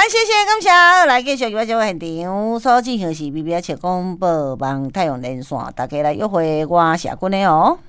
谢谢感谢，来继续今仔节目现场所进行是 BBS 广播网太阳连线，大家来约会我社群的哦。